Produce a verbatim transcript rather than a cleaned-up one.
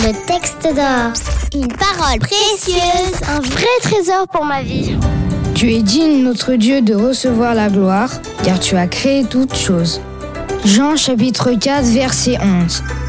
Le texte d'or. Une parole précieuse. Un vrai trésor pour ma vie. Tu es digne, notre Dieu, de recevoir la gloire, car tu as créé toutes choses. Jean chapitre quatre, verset onze.